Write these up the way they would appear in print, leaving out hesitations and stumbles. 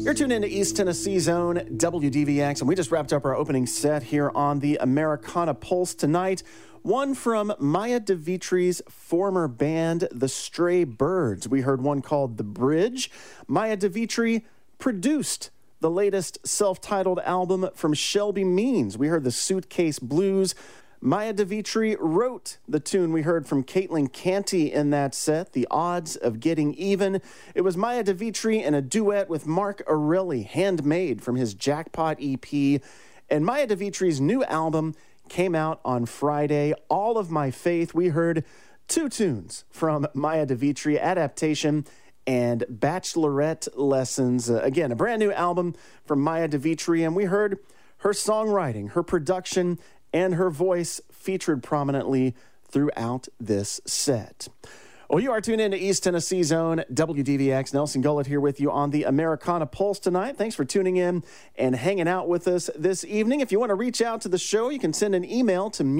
You're tuned into East Tennessee Zone, WDVX, and we just wrapped up our opening set here on the Americana Pulse tonight. One from Maya DeVitri's former band, The Stray Birds. We heard one called The Bridge. Maya DeVitri produced the latest self-titled album from Shelby Means. We heard The Suitcase Blues. Maya DeVitri wrote the tune we heard from Caitlin Canty in that set, The Odds of Getting Even. It was Maya DeVitri in a duet with Mark Aureli, handmade from his Jackpot EP. And Maya DeVitri's new album came out on Friday, All of My Faith. We heard two tunes from Maya DeVitri, Adaptation and Bachelorette Lessons. Again, a brand new album from Maya DeVitri, and we heard her songwriting, her production, and her voice featured prominently throughout this set. Well, you are tuned in to East Tennessee Zone, WDVX. Nelson Gullett here with you on the Americana Pulse tonight. Thanks for tuning in and hanging out with us this evening. If you want to reach out to the show, you can send an email to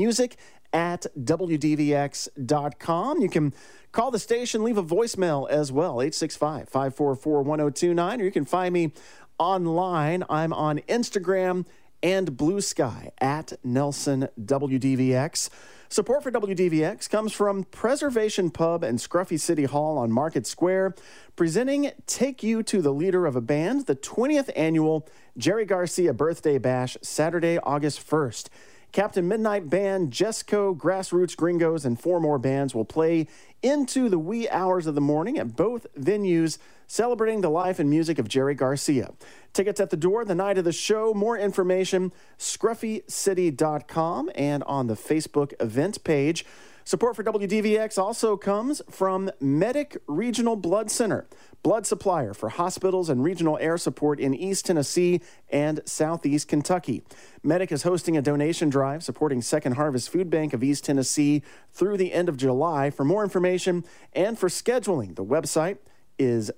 music@wdvx.com. You can call the station, leave a voicemail as well, 865-544-1029, or you can find me online. I'm on Instagram and Blue Sky at Nelson WDVX. Support for WDVX comes from Preservation Pub and Scruffy City Hall on Market Square, presenting Take You to the Leader of a Band, the 20th annual Jerry Garcia Birthday Bash, Saturday, August 1st. Captain Midnight Band, Jesco, Grassroots Gringos, and four more bands will play into the wee hours of the morning at both venues, celebrating the life and music of Jerry Garcia. Tickets at the door the night of the show. More information, scruffycity.com and on the Facebook event page. Support for WDVX also comes from Medic Regional Blood Center, blood supplier for hospitals and regional air support in East Tennessee and Southeast Kentucky. Medic is hosting a donation drive supporting Second Harvest Food Bank of East Tennessee through the end of July. For more information and for scheduling, the website is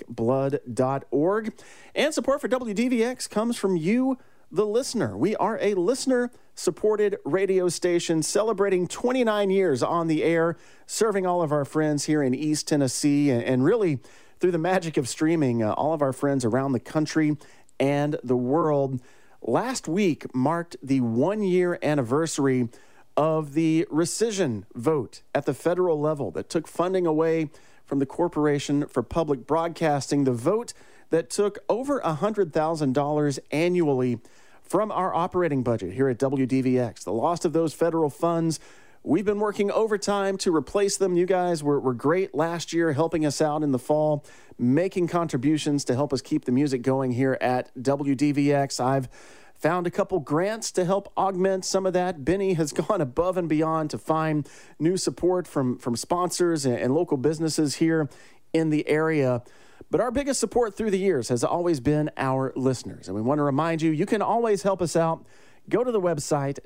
medicblood.org. And support for WDVX comes from you, the listener. We are a listener-supported radio station celebrating 29 years on the air, serving all of our friends here in East Tennessee, and really, through the magic of streaming, all of our friends around the country and the world. Last week marked the one-year anniversary of the rescission vote at the federal level that took funding away from the Corporation for Public Broadcasting, the vote that took over $100,000 annually from our operating budget here at WDVX. The loss of those federal funds, we've been working overtime to replace them. You guys were great last year, helping us out in the fall, making contributions to help us keep the music going here at WDVX. I've found a couple grants to help augment some of that. Benny has gone above and beyond to find new support from sponsors and local businesses here in the area. But our biggest support through the years has always been our listeners. And we want to remind you, you can always help us out. Go to the website,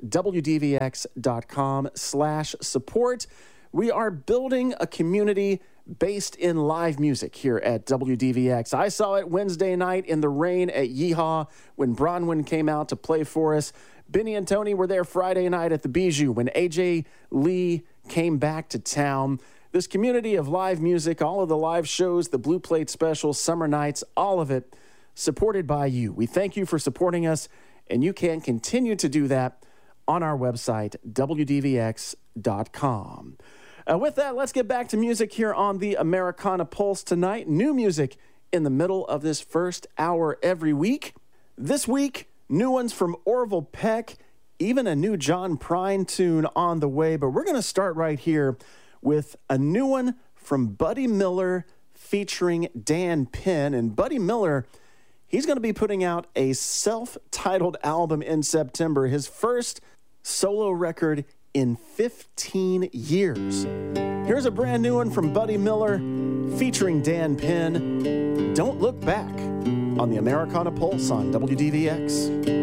wdvx.com/support. We are building a community based in live music here at WDVX. I saw it Wednesday night in the rain at Yeehaw when Bronwyn came out to play for us. Benny and Tony were there Friday night at the Bijou when AJ Lee came back to town. This community of live music, all of the live shows, the Blue Plate specials, summer nights, all of it supported by you. We thank you for supporting us, and you can continue to do that on our website, wdvx.com. With that, let's get back to music here on the Americana Pulse tonight. New music in the middle of this first hour every week. This week, new ones from Orville Peck, even a new John Prine tune on the way. But we're going to start right here with a new one from Buddy Miller featuring Dan Penn. And Buddy Miller, he's going to be putting out a self-titled album in September, his first solo record in 15 years. Here's a brand new one from Buddy Miller featuring Dan Penn. Don't Look Back on the Americana Pulse on WDVX.